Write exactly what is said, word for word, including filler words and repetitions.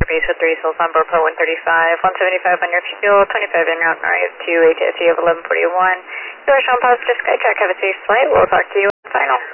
base with three souls on board for one thirty-five, one seventy-five on your fuel, twenty-five en route, R F two, A T S E of eleven forty-one. You're Sean Positive Skytrack, have a safe flight, we'll talk to you at final.